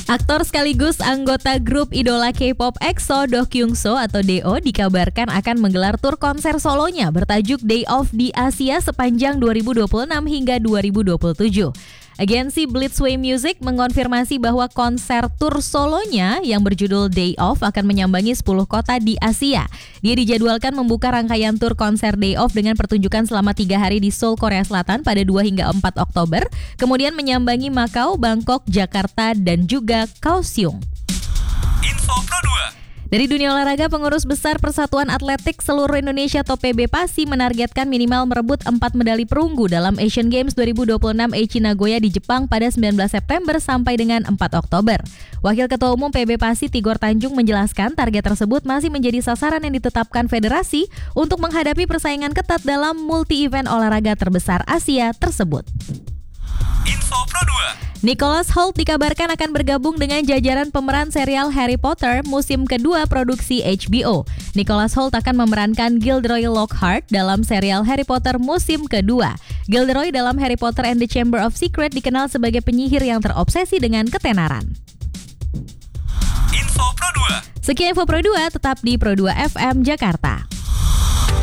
Aktor sekaligus anggota grup idola K-pop EXO Do Kyung-soo atau Do dikabarkan akan menggelar tur konser solonya bertajuk Day Off di Asia sepanjang 2026 hingga 2027. Agensi Blitzway Music mengonfirmasi bahwa konser tur solonya yang berjudul Day Off akan menyambangi 10 kota di Asia. Dia dijadwalkan membuka rangkaian tur konser Day Off dengan pertunjukan selama 3 hari di Seoul, Korea Selatan pada 2 hingga 4 Oktober, kemudian menyambangi Makau, Bangkok, Jakarta, dan juga Kaohsiung. Info Pro 2. Dari dunia olahraga, pengurus besar Persatuan Atletik Seluruh Indonesia atau PB-PASI menargetkan minimal merebut 4 medali perunggu dalam Asian Games 2026 Aichi Nagoya di Jepang pada 19 September sampai dengan 4 Oktober. Wakil Ketua Umum PB-PASI Tigor Tanjung menjelaskan target tersebut masih menjadi sasaran yang ditetapkan federasi untuk menghadapi persaingan ketat dalam multi-event olahraga terbesar Asia tersebut. Info Pro 2. Nicholas Hoult dikabarkan akan bergabung dengan jajaran pemeran serial Harry Potter musim kedua produksi HBO. Nicholas Hoult akan memerankan Gilderoy Lockhart dalam serial Harry Potter musim kedua. Gilderoy dalam Harry Potter and the Chamber of Secrets dikenal sebagai penyihir yang terobsesi dengan ketenaran. Info Pro 2. Sekian Info Pro 2, tetap di Pro 2 FM Jakarta.